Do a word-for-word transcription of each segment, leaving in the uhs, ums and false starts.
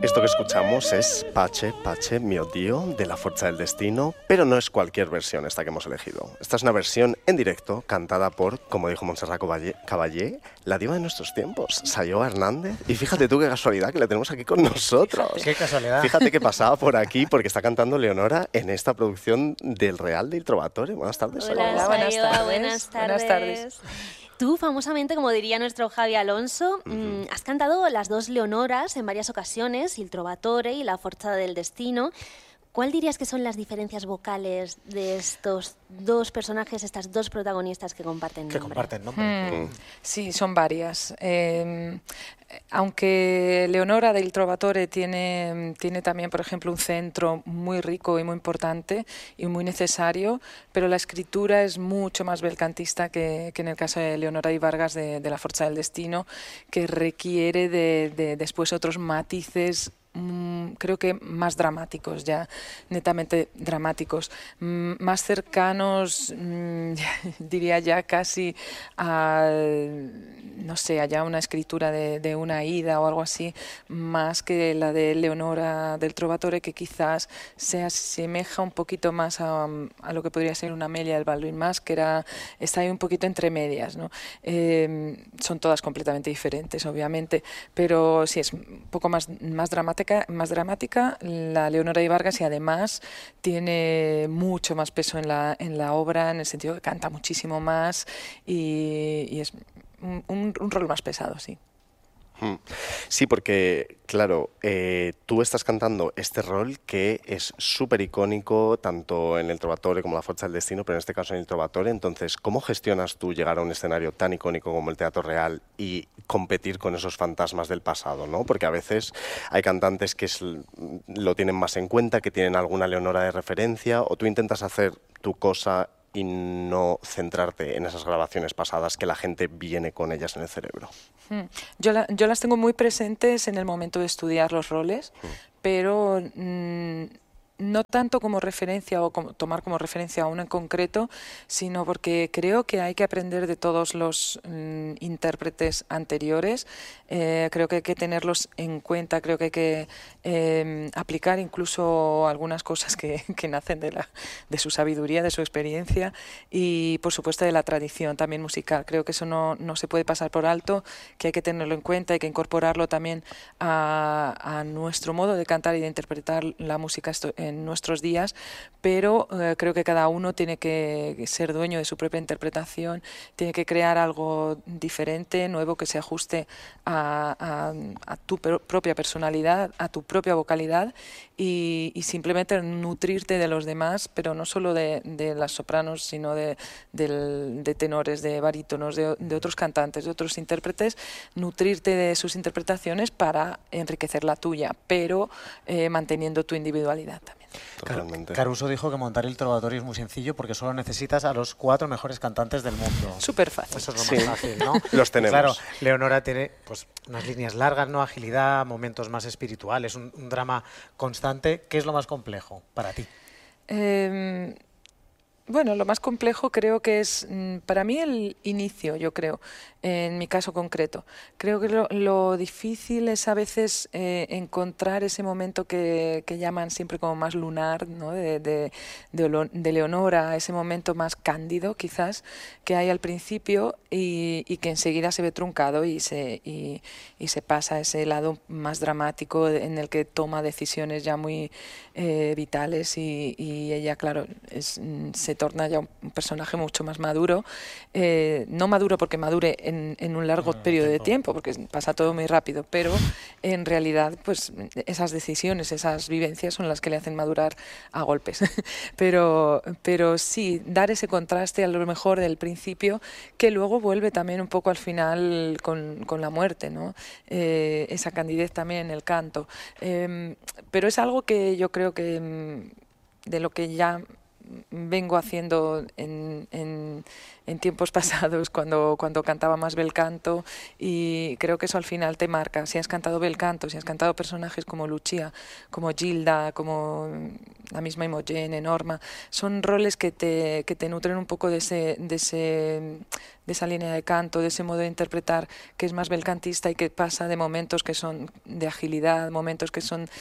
Esto que escuchamos es Pace, Pace, mio Dio, de La Forza del Destino, pero no es cualquier versión esta que hemos elegido. Esta es una versión en directo, cantada por, como dijo Montserrat Caballé, la diva de nuestros tiempos, Sayoa Hernández. Y fíjate tú qué casualidad que la tenemos aquí con nosotros. Fíjate, qué casualidad. Fíjate que pasaba por aquí porque está cantando Leonora en esta producción del Real del Trovatore. Buenas tardes, Hola, Sayoa. buenas tardes. Buenas tardes. Buenas tardes. Tú, famosamente, como diría nuestro Javi Alonso, Uh-huh. mmm, has cantado las dos Leonoras en varias ocasiones, Il Trovatore y La Forza del Destino. ¿Cuál dirías que son las diferencias vocales de estos dos personajes, estas dos protagonistas que comparten nombre? Que comparten nombre. Mm, sí, son varias. Eh, aunque Leonora del Trovatore tiene, tiene también, por ejemplo, un centro muy rico y muy importante y muy necesario, pero la escritura es mucho más belcantista que, que en el caso de Leonora y Vargas de, de La Forza del Destino, que requiere de, de después otros matices, creo que más dramáticos, ya netamente dramáticos, más cercanos, diría ya casi a, no sé, allá una escritura de, de una Aida o algo así, más que la de Leonora del Trovatore, que quizás se asemeja un poquito más a, a lo que podría ser una Amelia del Balduin Mas, que era, está ahí un poquito entre medias, ¿no? Eh, son todas completamente diferentes, obviamente, pero sí es un poco más, más dramática más dramática la Leonora y Vargas, y además tiene mucho más peso en la, en la obra, en el sentido que canta muchísimo más y, y es un, un, un rol más pesado, sí. Sí, porque, claro, eh, tú estás cantando este rol que es súper icónico, tanto en el Trovatore como La Forza del Destino, pero en este caso en el Trovatore. Entonces, ¿cómo gestionas tú llegar a un escenario tan icónico como el Teatro Real y competir con esos fantasmas del pasado, ¿no? Porque a veces hay cantantes que es, lo tienen más en cuenta, que tienen alguna Leonora de referencia, o tú intentas hacer tu cosa y no centrarte en esas grabaciones pasadas que la gente viene con ellas en el cerebro. Yo, la, yo las tengo muy presentes en el momento de estudiar los roles, mm. pero mmm, no tanto como referencia o como, tomar como referencia a uno en concreto, sino porque creo que hay que aprender de todos los mmm, intérpretes anteriores. Eh, creo que hay que tenerlos en cuenta, creo que hay que eh, aplicar incluso algunas cosas que, que nacen de, la, de su sabiduría, de su experiencia y, por supuesto, de la tradición también musical. Creo que eso no, no se puede pasar por alto, que hay que tenerlo en cuenta, hay que incorporarlo también a, a nuestro modo de cantar y de interpretar la música esto, en nuestros días, pero eh, creo que cada uno tiene que ser dueño de su propia interpretación, tiene que crear algo diferente, nuevo, que se ajuste a, a, a tu propia personalidad, a tu propia vocalidad y, y simplemente nutrirte de los demás, pero no solo de, de las sopranos, sino de, de, de tenores, de barítonos, de, de otros cantantes, de otros intérpretes, nutrirte de sus interpretaciones para enriquecer la tuya, pero eh, manteniendo tu individualidad también. Totalmente. Caruso dijo que montar el Trovatore es muy sencillo porque solo necesitas a los cuatro mejores cantantes del mundo. Súper fácil. Eso es lo sí. más fácil, ¿no? Los tenemos. Claro, Leonora tiene pues unas líneas largas, ¿no? Agilidad, momentos más espirituales, un, un drama constante. ¿Qué es lo más complejo para ti? Eh... Bueno, lo más complejo creo que es, para mí, el inicio, yo creo, en mi caso concreto. Creo que lo, lo difícil es a veces eh, encontrar ese momento que, que llaman siempre como más lunar, ¿no? de, de, de, de Leonora, ese momento más cándido, quizás, que hay al principio y, y que enseguida se ve truncado y se, y, y se pasa a ese lado más dramático en el que toma decisiones ya muy eh, vitales y, y ella, claro, es, se torna ya un personaje mucho más maduro, eh, no maduro porque madure en, en un largo no, periodo tiempo. de tiempo, porque pasa todo muy rápido, pero en realidad pues esas decisiones, esas vivencias son las que le hacen madurar a golpes. pero, pero sí, dar ese contraste a lo mejor del principio, que luego vuelve también un poco al final con, con la muerte, ¿no? Eh, esa candidez también en el canto. Eh, pero es algo que yo creo que de lo que ya vengo haciendo en, en, en tiempos pasados cuando, cuando cantaba más bel canto, y creo que eso al final te marca. Si has cantado bel canto, si has cantado personajes como Lucia, como Gilda, como la misma Imogen, Norma, son roles que te, que te nutren un poco de ese, de ese de esa línea de canto, de ese modo de interpretar que es más belcantista y que pasa de momentos que son de agilidad, momentos que son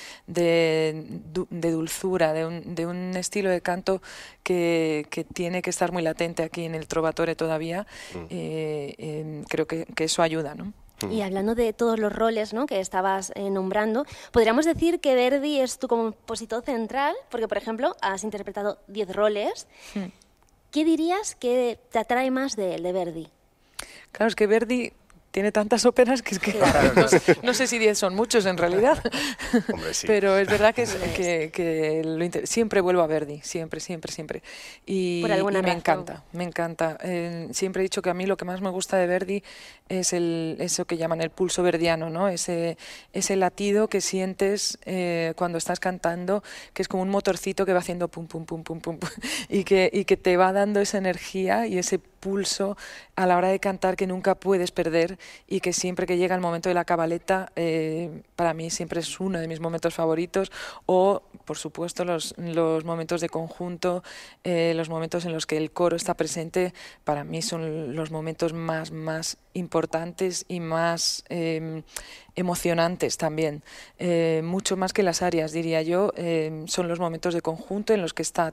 de, de dulzura, de un, de un estilo de canto que, que tiene que estar muy latente aquí en el Trovatore todavía. Mm. Eh, eh, creo que, que eso ayuda, ¿no? Y hablando de todos los roles, ¿no?, que estabas eh, nombrando, podríamos decir que Verdi es tu compositor central, porque, por ejemplo, has interpretado diez roles. Hmm. ¿Qué dirías que te atrae más de él, de Verdi? Claro, es que Verdi tiene tantas óperas que es que claro, no, sé, no sé si diez son muchos en realidad. Hombre, sí. Pero es verdad que, es, que, que lo inter... siempre vuelvo a Verdi, siempre, siempre, siempre. Y, Por alguna y me razón. encanta, me encanta. Eh, siempre he dicho que a mí lo que más me gusta de Verdi es el, eso que llaman el pulso verdiano, ¿no? Ese, ese latido que sientes eh, cuando estás cantando, que es como un motorcito que va haciendo pum, pum, pum, pum, pum, pum y, que, y que te va dando esa energía y ese pulso a la hora de cantar que nunca puedes perder, y que siempre que llega el momento de la cabaleta, eh, para mí siempre es uno de mis momentos favoritos, o por supuesto los, los momentos de conjunto, eh, los momentos en los que el coro está presente, para mí son los momentos más, más importantes y más eh, emocionantes también, eh, mucho más que las arias, diría yo. Eh, son los momentos de conjunto en los que está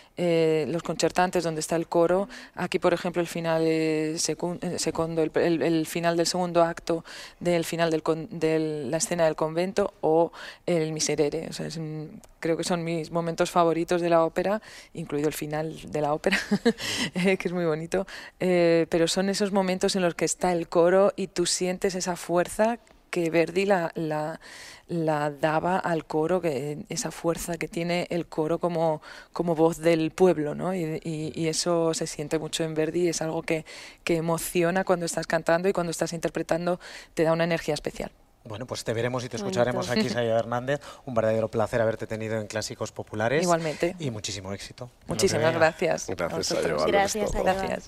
Eh, los concertantes, donde está el coro. Aquí, por ejemplo, el final eh, secu segundo, el, el, el final del segundo acto del final del con de la escena del convento, o el Miserere. O sea, es un, creo que son mis momentos favoritos de la ópera, incluido el final de la ópera, eh, que es muy bonito. Eh, pero son esos momentos en los que está el coro y tú sientes esa fuerza que Verdi la, la, la daba al coro, que esa fuerza que tiene el coro como, como voz del pueblo, ¿no? Y, y, y eso se siente mucho en Verdi, es algo que, que emociona cuando estás cantando, y cuando estás interpretando te da una energía especial. Bueno, pues te veremos y te escucharemos aquí, Saida Hernández. Un verdadero placer haberte tenido en Clásicos Populares. Igualmente. Y muchísimo éxito. Muchísimas gracias. Gracias, Saida. Gracias, Saida. Gracias.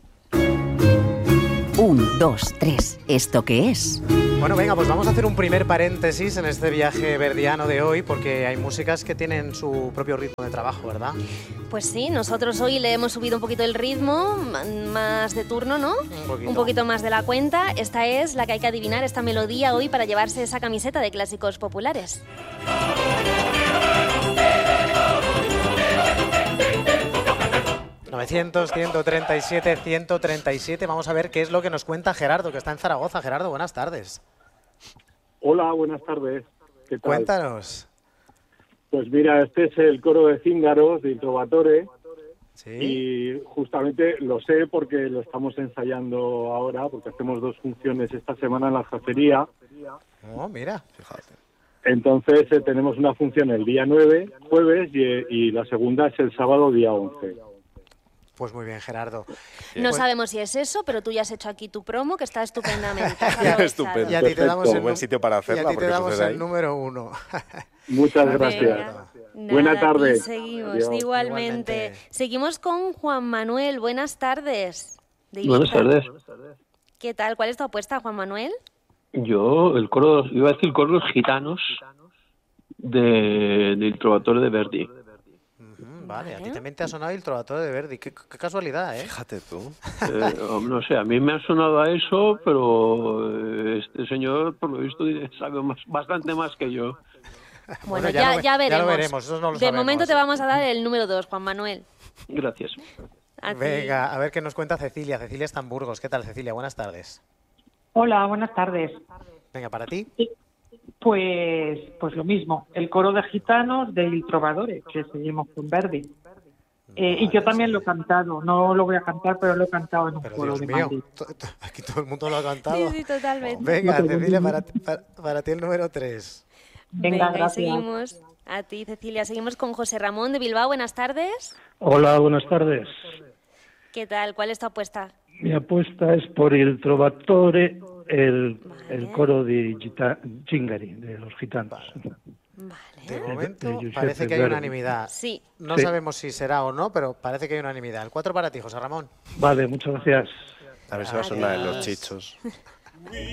Un, dos, tres. ¿Esto qué es? Bueno, venga, pues vamos a hacer un primer paréntesis en este viaje verdiano de hoy, porque hay músicas que tienen su propio ritmo de trabajo, ¿verdad? Pues sí, nosotros hoy le hemos subido un poquito el ritmo, más de turno, ¿no? Un poquito. Un poquito más de la cuenta. Esta es la que hay que adivinar, esta melodía hoy, para llevarse esa camiseta de Clásicos Populares. novecientos, ciento treinta y siete, ciento treinta y siete. Vamos a ver qué es lo que nos cuenta Gerardo, que está en Zaragoza. Gerardo, buenas tardes. Hola, buenas tardes. ¿Qué tal? Cuéntanos. Pues mira, este es el coro de Cíngaros, de Il Trovatore. Sí. Y justamente lo sé porque lo estamos ensayando ahora, porque hacemos dos funciones esta semana en la Jacería. Oh, mira, fíjate. Entonces eh, tenemos una función el día nueve, jueves, y, y la segunda es el sábado, día once. Pues muy bien, Gerardo. No Pues- sabemos si es eso, pero tú ya has hecho aquí tu promo, que está estupendamente. Has Ya, aprovechado. estupendo. Y a ti te Perfecto. damos el, Buen nu- sitio para hacerla, y a ti te porque damos sucede el ahí. número uno. Muchas Venga. gracias. Nada, Buena a ti tarde. Seguimos, Adiós. igualmente. Igualmente. Seguimos con Juan Manuel. Buenas tardes. de Buenas Ibiza. tardes. ¿Qué tal? ¿Cuál es tu apuesta, Juan Manuel? Yo, el coro, iba a decir coros gitanos de, del Trovatore de Verdi. Ujú, vale, a ti Vale. también te ha sonado el Trovatore de Verdi. Qué, qué casualidad, ¿eh? Fíjate tú. Eh, no sé, a mí me ha sonado a eso, pero eh, este señor, por lo visto, sabe más, bastante más que yo. Bueno, ya ya, lo ve- ya ya lo veremos. veremos, eso no lo de sabemos. momento te vamos a dar el número dos, Juan Manuel. Gracias. A ti. Venga, a ver qué nos cuenta Cecilia. Cecilia está en Burgos. ¿Qué tal, Cecilia? Buenas tardes. Hola, buenas tardes. Venga, para ti. Pues, pues lo mismo, el coro de gitanos de Il Trovatore, que seguimos con Verdi. Eh, y yo también lo he cantado, no lo voy a cantar, pero lo he cantado en un Pero coro Dios de mío, Madrid. to- to- aquí todo el mundo lo ha cantado. Sí, sí, totalmente. Venga, No te Cecilia, preocupes. para, ti- para, para ti el número tres. Venga, y gracias. seguimos. A ti, Cecilia. Seguimos con José Ramón de Bilbao. Buenas tardes. Hola, buenas tardes. ¿Qué tal? ¿Cuál es tu apuesta? Mi apuesta es por Il Trovatore, el, Vale. el coro de Gita- Zingari, de los gitanos. Vale. De momento Giuseppe parece que hay Verdi. unanimidad. Sí. No Sí. sabemos si será o no, pero parece que hay unanimidad. El cuatro para ti, José Ramón. Vale, muchas gracias. A ver si va a sonar en los chichos.